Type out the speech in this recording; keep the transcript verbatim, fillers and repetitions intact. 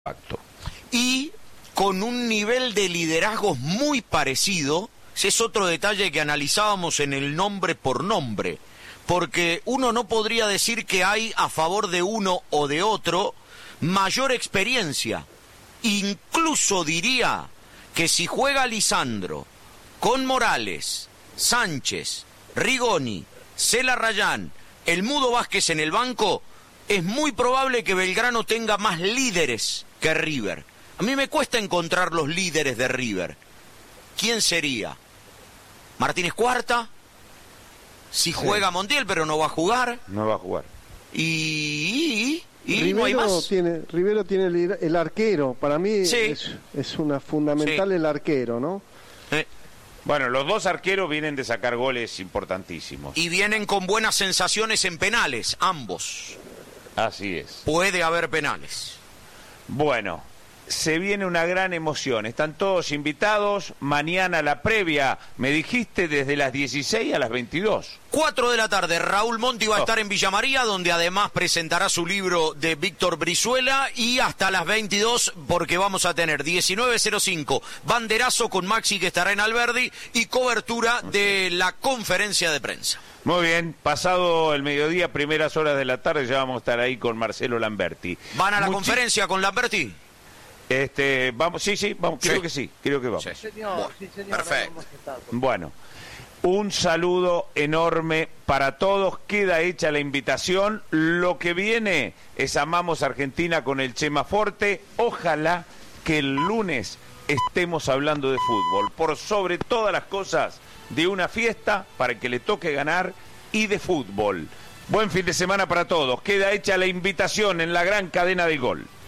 impacto. Y con un nivel de liderazgos muy parecido, ese es otro detalle que analizábamos en el nombre por nombre, porque uno no podría decir que hay a favor de uno o de otro mayor experiencia. Incluso diría que si juega Lisandro con Morales, Sánchez, Rigoni, Cela Rayán, el Mudo Vázquez en el banco, es muy probable que Belgrano tenga más líderes que River. A mí me cuesta encontrar los líderes de River. ¿Quién sería? ¿Martínez Cuarta? Si sí. Juega Montiel, pero no va a jugar. No va a jugar. Y... y Rivero, no hay más. Tiene, Rivero tiene el, el arquero. Para mí sí. es, es una fundamental sí. el arquero, ¿no? Eh. Bueno, los dos arqueros vienen de sacar goles importantísimos. Y vienen con buenas sensaciones en penales, ambos. Así es. Puede haber penales. Bueno, se viene una gran emoción. Están todos invitados. Mañana la previa, me dijiste, desde las dieciséis a las veintidós. cuatro de la tarde, Raúl Monti va a oh. estar en Villa María, donde además presentará su libro de Víctor Brizuela, y hasta las veintidós, porque vamos a tener diecinueve cero cinco, banderazo con Maxi, que estará en Alberdi, y cobertura de la conferencia de prensa. Muy bien, pasado el mediodía, primeras horas de la tarde, ya vamos a estar ahí con Marcelo Lamberti. ¿Van a la Muchi- conferencia con Lamberti? Este, vamos, sí, sí, vamos, creo sí. que sí, creo que vamos. Sí. Señor, Bueno, sí, señor, perfecto. Bueno, un saludo enorme para todos, queda hecha la invitación. Lo que viene es Amamos Argentina con el Chema Forte. Ojalá que el lunes estemos hablando de fútbol, por sobre todas las cosas, de una fiesta para que le toque ganar y de fútbol. Buen fin de semana para todos, queda hecha la invitación en la gran cadena del gol.